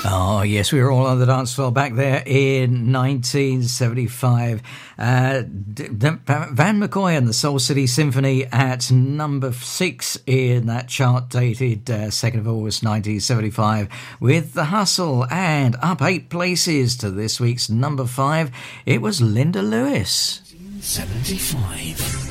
Oh, yes, we were all on the dance floor back there in 1975. Van McCoy and the Soul City Symphony at number 6 in that chart dated 2nd of August 1975 with The Hustle, and up 8 places to this week's number 5, it was Linda Lewis. 75.